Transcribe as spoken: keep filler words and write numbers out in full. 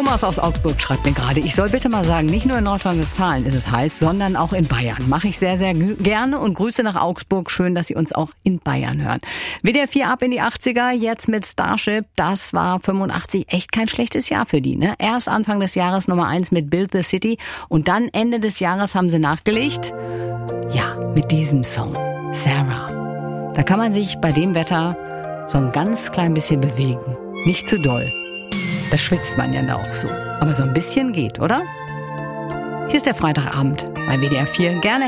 Thomas aus Augsburg schreibt mir gerade, ich soll bitte mal sagen, nicht nur in Nordrhein-Westfalen ist es heiß, sondern auch in Bayern. Mache ich sehr, sehr gerne und Grüße nach Augsburg. Schön, dass Sie uns auch in Bayern hören. W D R vier ab in die achtziger, jetzt mit Starship. Das war fünfundachtzig echt kein schlechtes Jahr für die, ne? Erst Anfang des Jahres Nummer eins mit Build the City und dann Ende des Jahres haben sie nachgelegt. Ja, mit diesem Song, Sarah. Da kann man sich bei dem Wetter so ein ganz klein bisschen bewegen. Nicht zu doll. Da schwitzt man ja auch so. Aber so ein bisschen geht, oder? Hier ist der Freitagabend bei W D R vier. Gerne